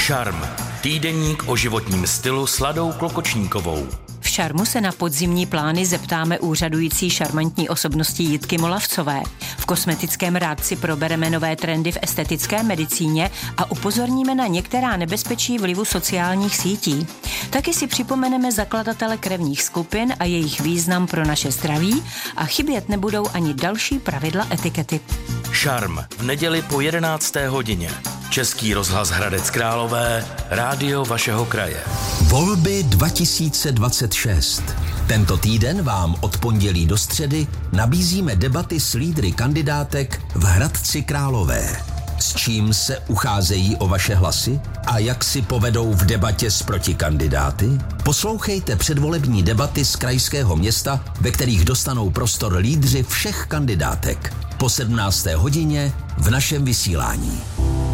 Šarm. Týdeník o životním stylu s Ladou Klokočníkovou. V Šarmu se na podzimní plány zeptáme úřadující šarmantní osobnosti Jitky Molavcové. V kosmetickém rádci probereme nové trendy v estetické medicíně a upozorníme na některá nebezpečí vlivu sociálních sítí. Taky si připomeneme zakladatele krevních skupin a jejich význam pro naše zdraví a chybět nebudou ani další pravidla etikety. Šarm v neděli po 11. hodině. Český rozhlas Hradec Králové, rádio vašeho kraje. Volby 2026. Tento týden vám od pondělí do středy nabízíme debaty s lídry kandidátek v Hradci Králové. S čím se ucházejí o vaše hlasy a jak si povedou v debatě s protikandidáty? Poslouchejte předvolební debaty z krajského města, ve kterých dostanou prostor lídři všech kandidátek. Po 17. hodině v našem vysílání.